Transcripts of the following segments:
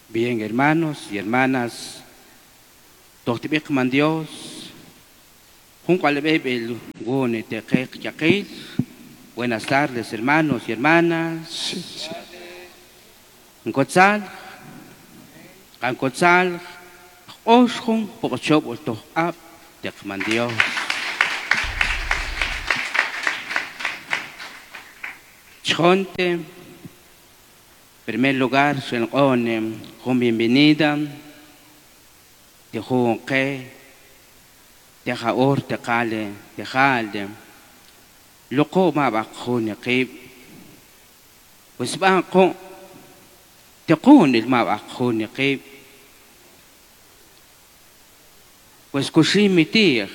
Bien, hermanos y hermanas, tohtibikman Dios, buenas tardes, hermanos y hermanas. Nkotzal, kankotzal, oshun, pocochop, tohab, tekman Dios. Chonte, en primer lugar, con bienvenida, te junque, te jaor, te cale, te jalde, loco ma bakun yaqib, pues va con, te kun el ma bakun yaqib, pues kushimi tir,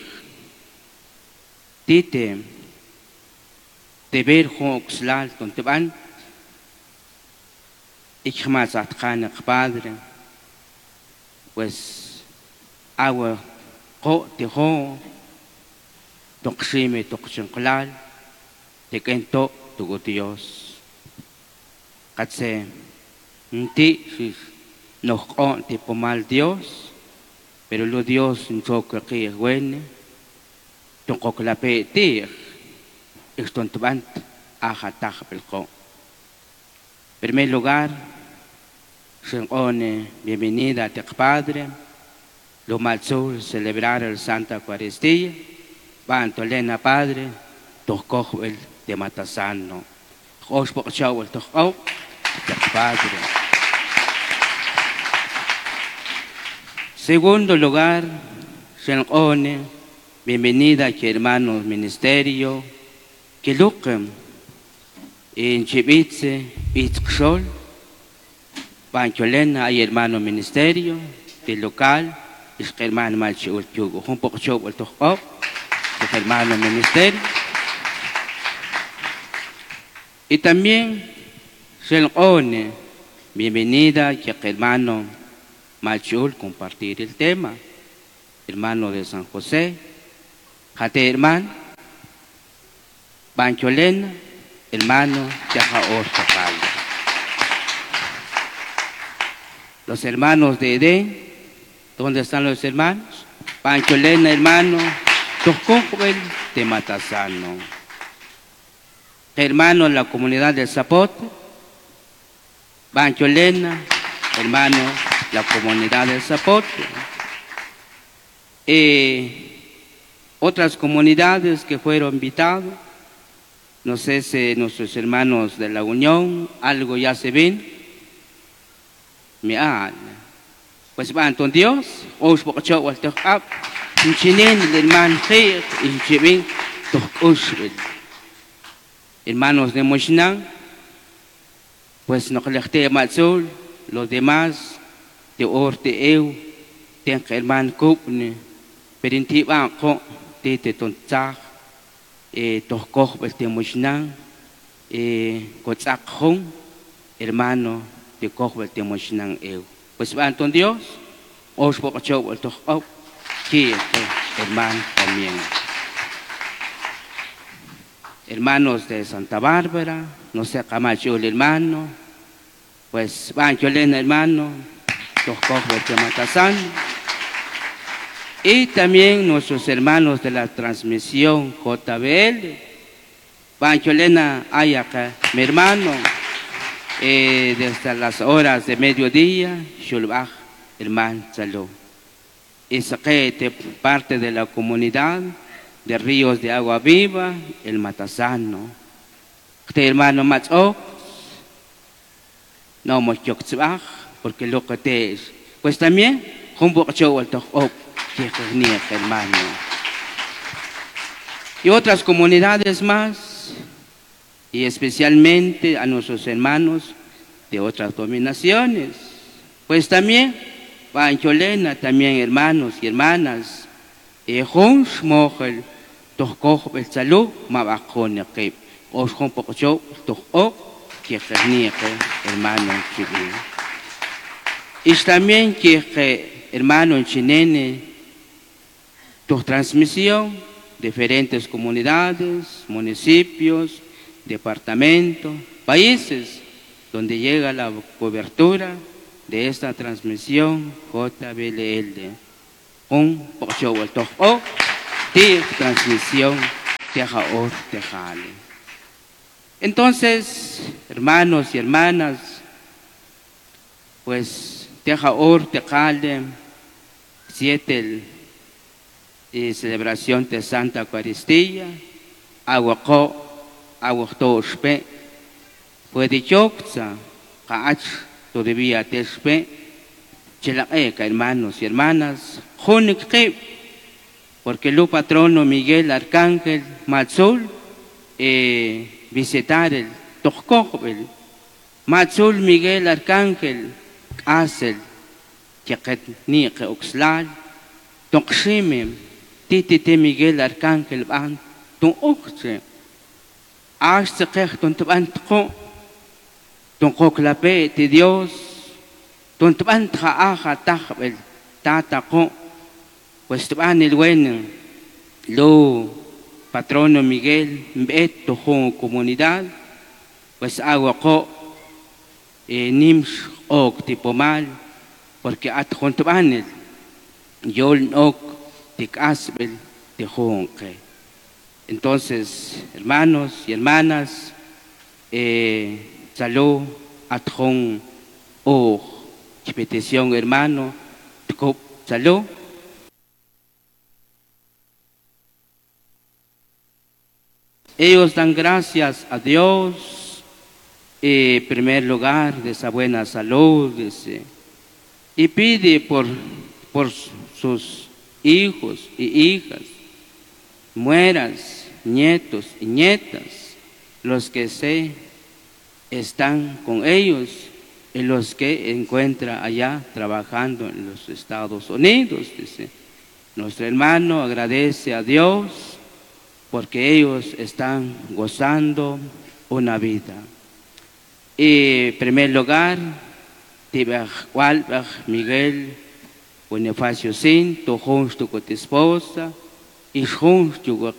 tite, te ver jonxlal, te van. Ich más atcana padre, pues agua co te ho, toxime toxincolal, te quento tu Dios. Catse, ti nos con te pomal Dios, pero lo Dios en choque que es bueno, toco la petir, extontuant ajataj pelco. En primer lugar, bienvenida a tu Padre, lo malzul celebrar el Santa Eucaristía, Bantolena Padre, Tocojuel de Matasano, Ospochau el Tojo, Padre. Segundo lugar, bienvenida a hermanos ministerio, que lucem en Chivitze, Itzxol, Pancholena, hay hermano ministerio, del local, es hermano Malchiul Chugo, un poco show el Tojo, es hermano ministerio. Y también, bienvenida, que hermano Malchiul compartir el tema, hermano de San José, Jate hermano, Pancholena, hermano Yajaor Chapal. Los hermanos de Edén, ¿dónde están los hermanos? Pancholena, hermano, Tocojuel de Matasano. Hermano de la comunidad del Zapote, Pancholena, hermano de la comunidad del Zapote. Otras comunidades que fueron invitados, no sé si nuestros hermanos de la Unión, algo ya se ven. Me habla. Pues van con Dios, os pocho al tohab, un chinen del man khair, un chibin tohushbel. Hermanos de Moshnang, pues no colecté mazul, los demás, de orte eu, ten herman kupne, perinti banco, de tontzach, tohkoh belte Moshnang, kotzak hong, hermano, de cojo el temoshinan eu. Pues van con Dios, os poco el tojo, que hermano también. Hermanos de Santa Bárbara, no sé Camacho el hermano, pues van con el hermano, tojo el tematazán. Y también nuestros hermanos de la transmisión JBL, van con el Ayaka, mi hermano. Desde las horas de mediodía, Shulbach, hermano Salud. Es parte de la comunidad de Ríos de Agua Viva, el Matasano. Este hermano Matzo, no mochokzbach, porque lo que te es. Pues también, Humbocho el Tojo, que es hermano. Y otras comunidades más. Y especialmente a nuestros hermanos de otras dominaciones. Pues también, Pancholena, también hermanos y hermanas, Junsh Mojel, Tohkoh el Salud, Mabacón, que os con poco show, Tohok, que hermano chileno. Y también que hermano en Chinene, tu transmisión, diferentes comunidades, municipios, departamentos, países donde llega la cobertura de esta transmisión JBLL. Un poco de transmisión de Jale. Entonces, hermanos y hermanas, pues Tejaor Tejale, 7 celebración de Santa Eucaristía, Aguaco, Aguachtospe, puede chocza, Kaach, todavía Tespe, Chelaeca, hermanos y hermanas, Jonikre, porque el patrono Miguel Arcángel Matzul, visitar el Tojkojbel, Matzul Miguel Arcángel, Asel, Chaket Nike Oxlal, Toximim, Titite Miguel Arcángel Ban, Ton Oxe, Hasta Ton Tbantko, Ton Koklape, de Dios, Ton Tbantja Aja Tajbel, Tatako, pues Tban el bueno, lo patrono Miguel, Beto con comunidad, pues Aguaco, Nims Ok tipo mal, porque Atjon Tbanel, Yol Ok, Tic Asbel, de Jonque. Entonces, hermanos y hermanas, salud, Atjon Ok, petición hermano, salud. Ellos dan gracias a Dios, en primer lugar, de esa buena salud, y pide por sus hijos y hijas, nueras, nietos y nietas, los que están con ellos y los que encuentra allá trabajando en los Estados Unidos. Nuestro hermano agradece a Dios porque ellos están gozando una vida. Y en primer lugar, Miguel Bonifacio Cinto, junto con tu esposa, y junto con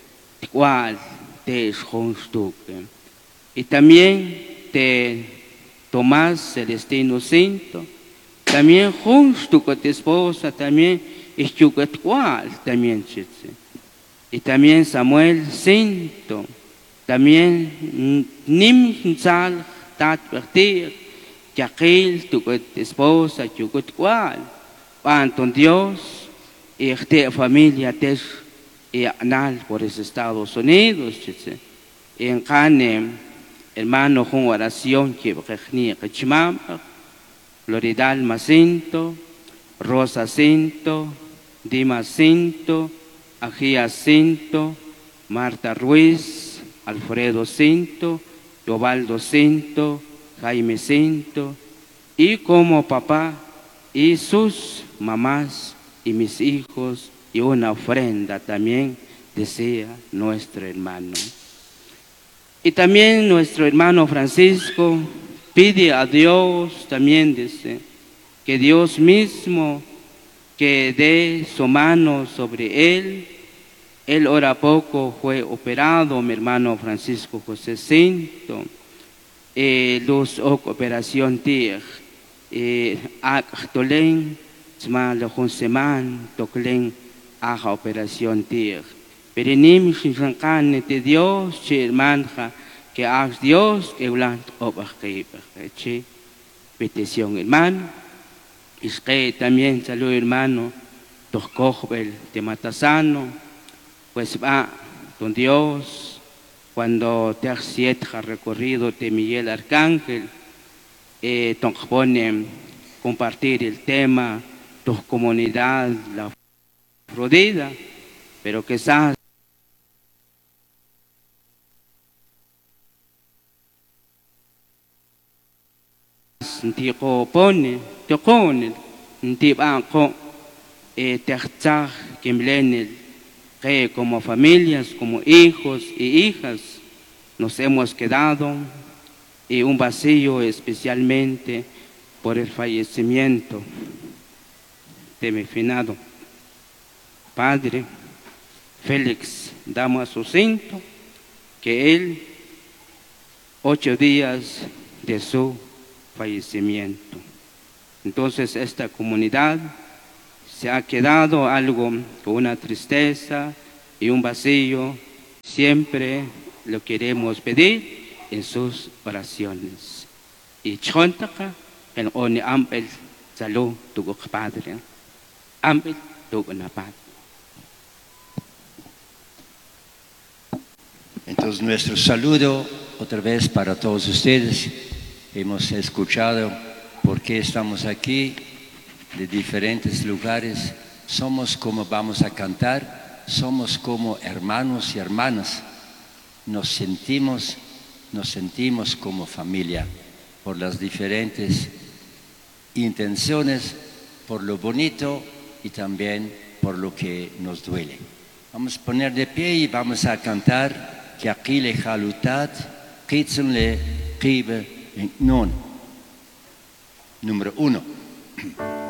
y también de Tomás Celestino Cinto, también junto con tu esposa, también y también y también Samuel Cinto, también Nimzal Tatvertir, Yakil, tu esposa, Chukut Kual, Anton Dios, y esta familia Tesh y Anal por los Estados Unidos, y en Cane, hermano con oración que Bajni Kachimam, Floridal Macinto, Rosa Cinto, Dima Cinto, Ajía Cinto, Marta Ruiz, Alfredo Cinto, Yobaldo Cinto, Jaime Cinto, y como papá y sus mamás y mis hijos, y una ofrenda también desea nuestro hermano. Y también nuestro hermano Francisco pide a Dios también, dice, que Dios mismo que dé su mano sobre él. Él ahora poco fue operado, mi hermano Francisco José Cinto, los operación tir, tolen, lo jonseman, toclen, aja operación tir. Pero ni me de Dios, che hermanja, que hagas Dios, que blanc che, petición hermano, y que también salud hermano, toscojbel de Matasano, pues va con Dios, cuando te has recorrido de Miguel Arcángel, pone compartir el tema, tu comunidad, la Florida, pero quizás Tico pone, te pone, te banco, te que que como familias, como hijos y hijas, nos hemos quedado y un vacío especialmente por el fallecimiento de mi finado padre, Félix Damaso Cinto, que él, 8 días de su fallecimiento. Entonces esta comunidad se ha quedado algo con una tristeza y un vacío. Siempre lo queremos pedir en sus oraciones. Y chontaka, el oni ampel salud tu padre. Ampel tu padre. Entonces nuestro saludo otra vez para todos ustedes. Hemos escuchado por qué estamos aquí, de diferentes lugares. Somos como vamos a cantar, somos como hermanos y hermanas. Nos sentimos como familia por las diferentes intenciones, por lo bonito y también por lo que nos duele. Vamos a poner de pie y vamos a cantar que aquí le halutat, kitsen le kibe non. Número 1.